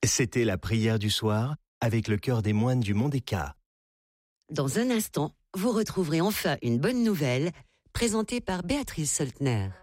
C'était la prière du soir avec le chœur des moines du Mont des Cats. Dans un instant, vous retrouverez enfin une bonne nouvelle présentée par Béatrice Soltner.